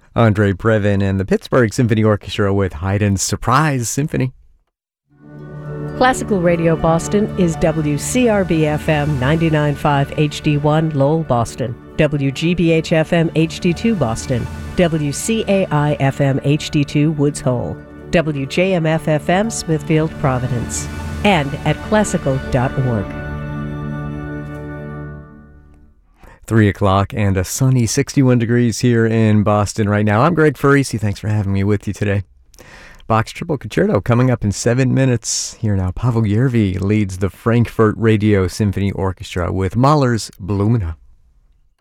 Andre Previn and the Pittsburgh Symphony Orchestra with Haydn's Surprise Symphony. Classical Radio Boston is WCRB-FM 99.5 HD1 Lowell, Boston, WGBH-FM HD2 Boston, WCAI-FM HD2 Woods Hole, WJMF-FM Smithfield, Providence, and at classical.org. 3 o'clock and a sunny 61 degrees here in Boston right now. I'm Greg Farisi. Thanks for having me with you today. Bach's Triple Concerto coming up in 7 minutes. Here now, Pavel Yervi leads the Frankfurt Radio Symphony Orchestra with Mahler's Blumina.